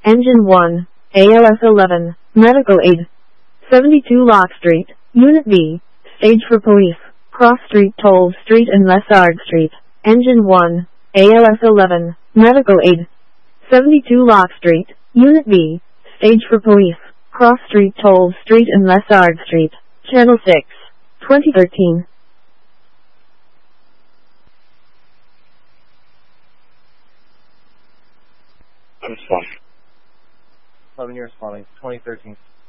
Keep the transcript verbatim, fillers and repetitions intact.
Engine one, A L S eleven, Medical Aid. seventy-two Lock Street, Unit B, Stage for Police, Cross Street, Toll Street and Lessard Street. Engine one, A L S eleven, Medical Aid. seventy-two Lock Street, Unit B, Stage for Police, Cross Street, Toll Street and Lessard Street. Channel six, twenty thirteen. I'm fine. Seven years responding, twenty thirteen.